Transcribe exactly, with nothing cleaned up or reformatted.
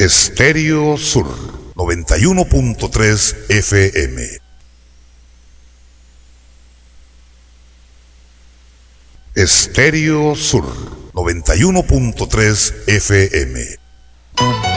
Estéreo Sur noventa y uno punto tres F M. Estéreo Sur noventa y uno punto tres F M.